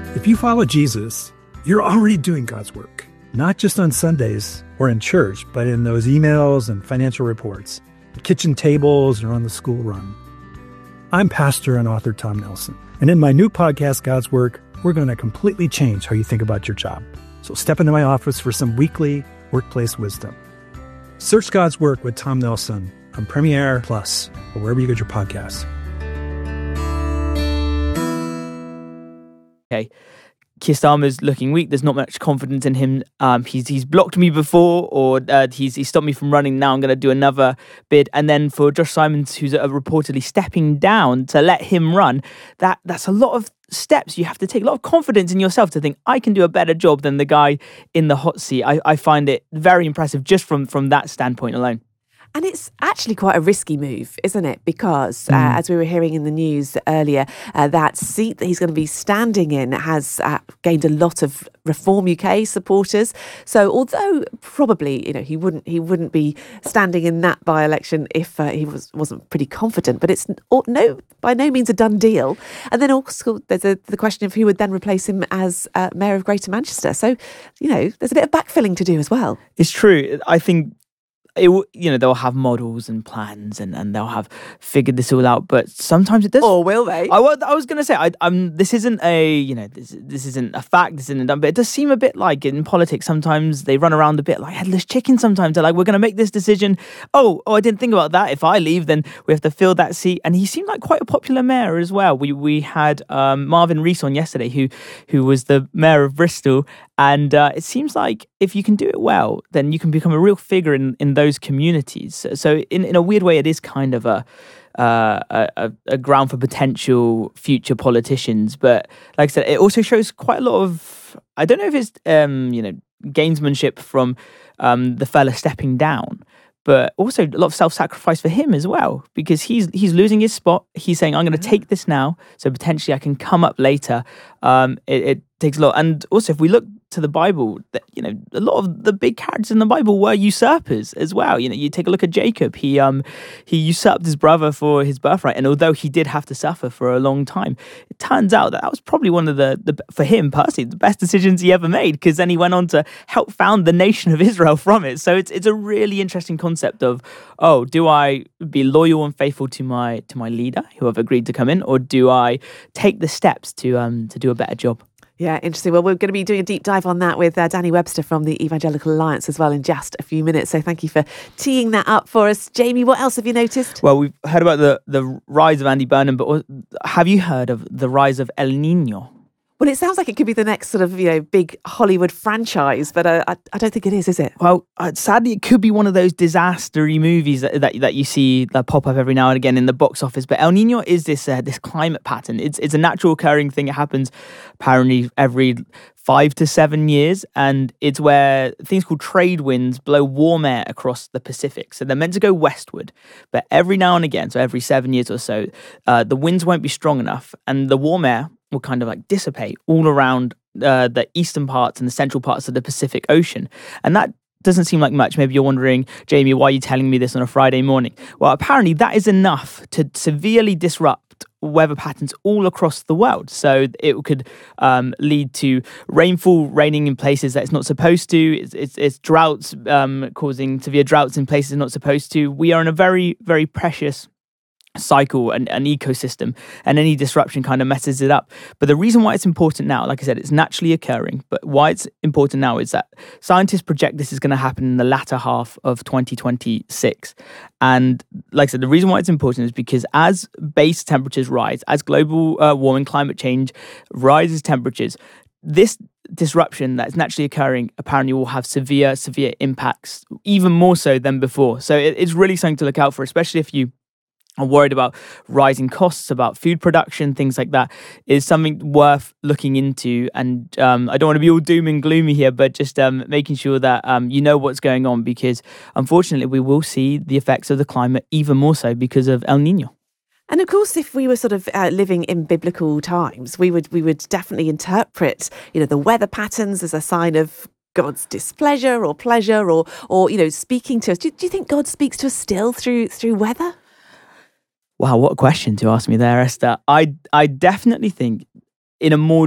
If you follow Jesus, you're already doing God's work, not just on Sundays or in church, but in those emails and financial reports, the kitchen tables, or on the school run. I'm pastor and author Tom Nelson, and in my new podcast, God's Work, we're going to completely change how you think about your job. So step into my office for some weekly workplace wisdom. Search God's Work with Tom Nelson on Premiere Plus or wherever you get your podcasts. Okay, Keir Starmer's looking weak. There's not much confidence in him. He's blocked me before, or he's stopped me from running. Now I'm going to do another bid. And then for Josh Simons, who's reportedly stepping down to let him run, that's a lot of steps you have to take, a lot of confidence in yourself to think, I can do a better job than the guy in the hot seat. I find it very impressive just from that standpoint alone. And it's actually quite a risky move, isn't it? Because as we were hearing in the news earlier, that seat that he's going to be standing in has gained a lot of Reform UK supporters. So although probably he wouldn't be standing in that by-election if he wasn't pretty confident, but it's by no means a done deal. And then also there's the question of who would then replace him as Mayor of Greater Manchester. So there's a bit of backfilling to do as well. It's true. I think they'll have models and plans and they'll have figured this all out, but sometimes it does. Or will they? I was going to say, this isn't this isn't a fact, this isn't done, but it does seem a bit like in politics, sometimes they run around a bit like headless chicken. Sometimes they're like, we're going to make this decision. Oh, I didn't think about that. If I leave, then we have to fill that seat. And he seemed like quite a popular mayor as well. We had Marvin Rees on yesterday, who was the mayor of Bristol. And it seems like if you can do it well, then you can become a real figure in those communities. So in a weird way, it is kind of a ground for potential future politicians. But like I said, it also shows quite a lot of, I don't know if it's gamesmanship from the fella stepping down, but also a lot of self-sacrifice for him as well, because he's losing his spot. He's saying, I'm going to take this now, so potentially I can come up later. It takes a lot. And also, if we look to the Bible, a lot of the big characters in the Bible were usurpers as well. You take a look at Jacob. He usurped his brother for his birthright, and although he did have to suffer for a long time, it turns out that was probably one of the for him personally the best decisions he ever made, because then he went on to help found the nation of Israel from it. So it's a really interesting concept of, do I be loyal and faithful to my leader who have agreed to come in, or do I take the steps to do a better job? Yeah, interesting. Well, we're going to be doing a deep dive on that with Danny Webster from the Evangelical Alliance as well in just a few minutes. So thank you for teeing that up for us. Jamie, what else have you noticed? Well, we've heard about the rise of Andy Burnham, but have you heard of the rise of El Nino? Well, it sounds like it could be the next sort of, big Hollywood franchise, but I don't think it is it? Well, sadly, it could be one of those disaster-y movies that you see that pop up every now and again in the box office. But El Nino is this climate pattern. It's a natural occurring thing. It happens apparently every 5 to 7 years, and it's where things called trade winds blow warm air across the Pacific. So they're meant to go westward, but every now and again, so every 7 years or so, the winds won't be strong enough, and the warm air will kind of like dissipate all around the eastern parts and the central parts of the Pacific Ocean. And that doesn't seem like much. Maybe you're wondering, Jamie, why are you telling me this on a Friday morning? Well, apparently that is enough to severely disrupt weather patterns all across the world. So it could lead to rainfall raining in places that it's not supposed to. It's droughts, causing severe droughts in places not supposed to. We are in a very, very precious cycle and an ecosystem, and any disruption kind of messes it up. But the reason why it's important now, like I said, it's naturally occurring, but why it's important now is that scientists project this is going to happen in the latter half of 2026. And like I said, the reason why it's important is because as base temperatures rise, as global warming, climate change rises temperatures, this disruption that's naturally occurring apparently will have severe impacts, even more so than before. So it's really something to look out for, especially if you are worried about rising costs, about food production, things like that. Is something worth looking into. And I don't want to be all doom and gloomy here, but just making sure that you know what's going on, because unfortunately we will see the effects of the climate even more so because of El Nino. And of course, if we were sort of living in biblical times, we would definitely interpret, the weather patterns as a sign of God's displeasure or pleasure, or speaking to us. Do you think God speaks to us still through weather? Wow, what a question to ask me there, Esther. I definitely think in a more